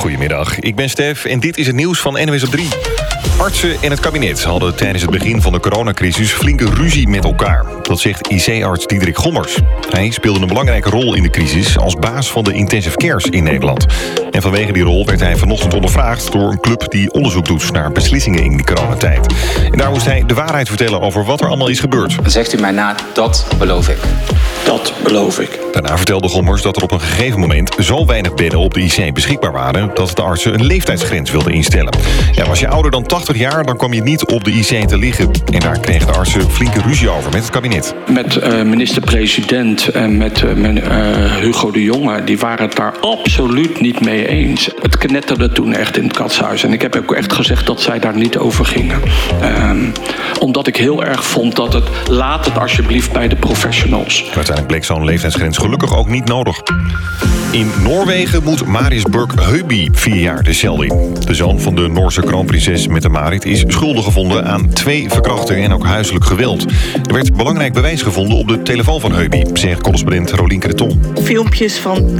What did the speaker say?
Goedemiddag, ik ben Stef en dit is het nieuws van NOS op 3. Artsen en het kabinet hadden tijdens het begin van de coronacrisis flinke ruzie met elkaar. Dat zegt IC-arts Diederik Gommers. Hij speelde een belangrijke rol in de crisis als baas van de intensive cares in Nederland. En vanwege die rol werd hij vanochtend ondervraagd door een club die onderzoek doet naar beslissingen in de coronatijd. En daar moest hij de waarheid vertellen over wat er allemaal is gebeurd. Zegt u mij na, dat beloof ik. Dat beloof ik. Daarna vertelde Gommers dat er op een gegeven moment zo weinig bedden op de IC beschikbaar waren dat de artsen een leeftijdsgrens wilden instellen. Ja, was je ouder dan 80 jaar, dan kwam je niet op de IC te liggen. En daar kregen de artsen flinke ruzie over met het kabinet. Met minister-president en met Hugo de Jonge, die waren het daar absoluut niet mee eens. Het knetterde toen echt in het katshuis. En ik heb ook echt gezegd dat zij daar niet over gingen. Omdat ik heel erg vond dat laat het alsjeblieft bij de professionals. Uiteindelijk bleek zo'n leeftijdsgrens gelukkig ook niet nodig. In Noorwegen moet Marius Burk Høiby 4 jaar de cel in. De zoon van de Noorse kroonprinses Mette-Marit is schuldig gevonden aan 2 verkrachtingen en ook huiselijk geweld. Er werd belangrijk bewijs gevonden op de telefoon van Høiby, zegt correspondent Rolien Creton. Filmpjes van